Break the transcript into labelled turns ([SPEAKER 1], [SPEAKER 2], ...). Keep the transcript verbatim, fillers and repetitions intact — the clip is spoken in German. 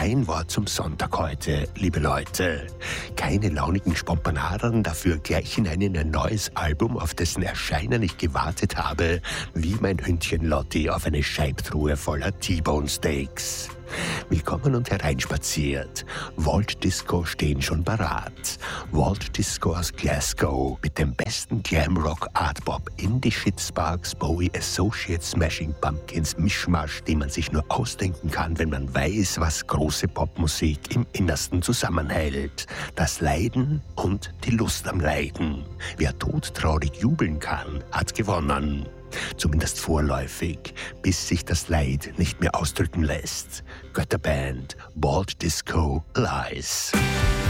[SPEAKER 1] Ein Wort zum Sonntag heute, liebe Leute. Keine launigen Spompanadern, dafür gleich hinein in ein neues Album, auf dessen Erscheinen ich gewartet habe, wie mein Hündchen Lotti auf eine Scheibtruhe voller T-Bone Steaks. Willkommen und hereinspaziert. Vault Disco stehen schon parat. Vault Disco aus Glasgow mit dem besten Glamrock, Artpop, Indie Shitsparks, Bowie Associates, Smashing Pumpkins Mischmasch, den man sich nur ausdenken kann, wenn man weiß, was große Popmusik im Innersten zusammenhält. Das Leiden und die Lust am Leiden. Wer todtraurig jubeln kann, hat gewonnen. Zumindest vorläufig, bis sich das Leid nicht mehr ausdrücken lässt. Götterband, Vault Disco, Lies.